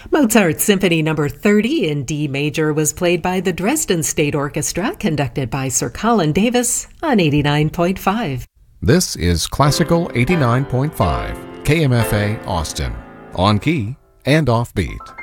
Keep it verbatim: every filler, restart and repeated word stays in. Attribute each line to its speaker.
Speaker 1: Mozart's Symphony Number thirty in D major was played by the Dresden State Orchestra, conducted by Sir Colin Davis on eighty-nine point five.
Speaker 2: This is Classical eighty-nine point five, K M F A Austin, on key and offbeat.